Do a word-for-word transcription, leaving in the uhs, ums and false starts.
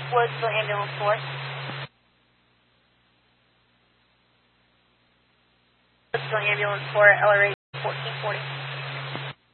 Woodsville Ambulance Force. Woodsville Ambulance Corps, L R eight fourteen forty.